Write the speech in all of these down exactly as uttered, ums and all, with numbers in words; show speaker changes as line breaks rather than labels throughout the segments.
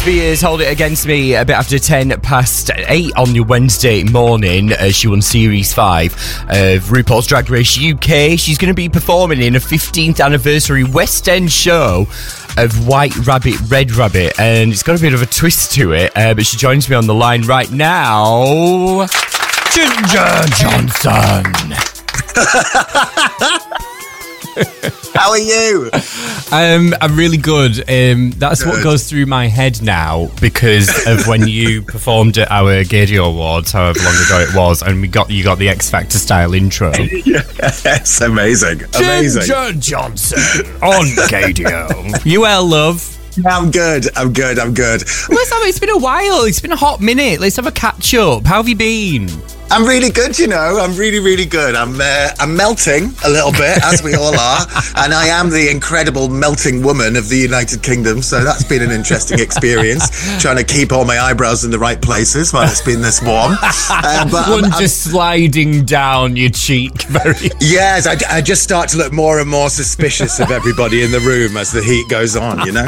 Spears, Hold It Against Me, a bit after ten past eight on your Wednesday morning. Uh, she won Series five of RuPaul's Drag Race U K. She's going to be performing in a fifteenth anniversary West End show of White Rabbit, Red Rabbit, and it's got a bit of a twist to it, uh, but she joins me on the line right now, Ginger Johnson.
How are you?
Um, I'm really good. Um, that's good. What goes through my head now because of when you performed at our Gadio Awards, however long ago it was, and we got you got the X Factor style intro.
Yes, amazing, amazing.
Ginger Johnson on Gadio. You well, love?
I'm good. I'm good. I'm good.
Let's have. It's been a while. It's been a hot minute. Let's have a catch up. How have you been?
I'm really good, you know. I'm really, really good. I'm uh, I'm melting a little bit, as we all are, and I am the incredible melting woman of the United Kingdom. So that's been an interesting experience, trying to keep all my eyebrows in the right places while it's been this warm. Uh, but
One
I'm, I'm,
just sliding down your cheek, very.
Yes, I, I just start to look more and more suspicious of everybody in the room as the heat goes on. You know.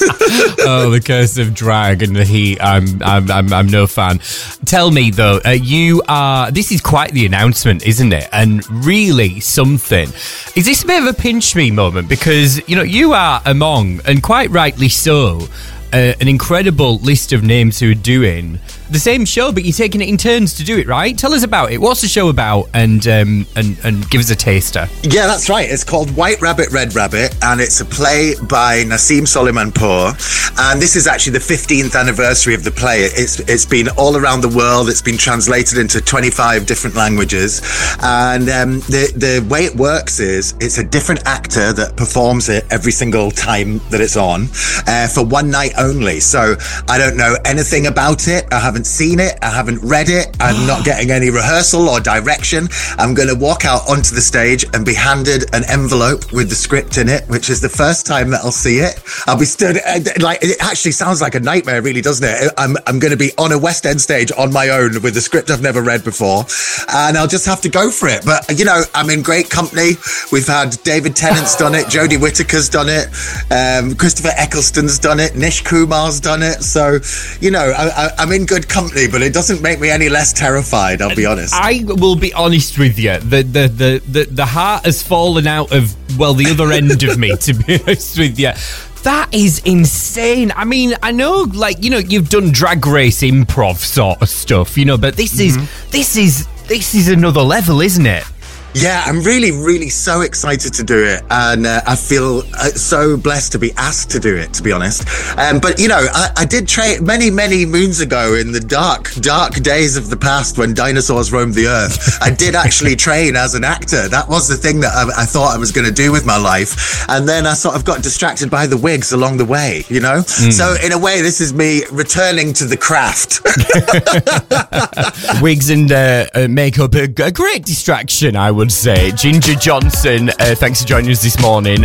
Oh, the curse of drag and the heat. I'm I'm I'm, I'm no fan. Tell me though, uh, you are. Uh, this is quite the announcement, isn't it? And really something. Is this a bit of a pinch me moment? Because, you know, you are among, and quite rightly so, uh, an incredible list of names who are doing the same show, but you're taking it in turns to do it, right? Tell us about it. What's the show about? And um, and and give us a taster.
Yeah, that's right. It's called White Rabbit, Red Rabbit, and it's a play by Nassim Soleimanpour. And this is actually the fifteenth anniversary of the play. It's it's been all around the world. It's been translated into twenty-five different languages. And um, the the way it works is it's a different actor that performs it every single time that it's on, uh, for one night only. So I don't know anything about it. I haven't seen it. I haven't read it. I'm not getting any rehearsal or direction. I'm going to walk out onto the stage and be handed an envelope with the script in it, which is the first time that I'll see it. I'll be stood, like, it actually sounds like a nightmare, really, doesn't it? I'm, I'm going to be on a West End stage on my own with a script I've never read before, and I'll just have to go for it. But, you know, I'm in great company. We've had David Tennant's done it, Jodie Whittaker's done it, um, Christopher Eccleston's done it, Nish Kumar's done it. So, you know, I, I, I'm in good company, but it doesn't make me any less terrified, I'll be honest.
I will be honest with you. The the the the, the heart has fallen out of, well, the other end of me, to be honest with you. That is insane. I mean, I know, like, you know, you've done Drag Race improv sort of stuff, you know, but this mm-hmm. is this is this is another level, isn't it?
Yeah, I'm really, really so excited to do it. And uh, I feel uh, so blessed to be asked to do it, to be honest. Um, but, you know, I, I did train many, many moons ago in the dark, dark days of the past when dinosaurs roamed the earth. I did actually train as an actor. That was the thing that I, I thought I was going to do with my life. And then I sort of got distracted by the wigs along the way, you know? Mm. So in a way, this is me returning to the craft.
Wigs and uh, uh, makeup, a, a great distraction, I would say. Ginger Johnson, uh, thanks for joining us this morning.